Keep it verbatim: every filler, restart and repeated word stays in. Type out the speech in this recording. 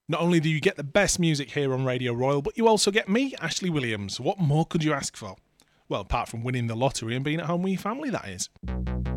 Not only do you get the best music here on Radio Royal, but you also get me, Ashley Williams. What more could you ask for? Well, apart from winning the lottery and being at home with your family, that is.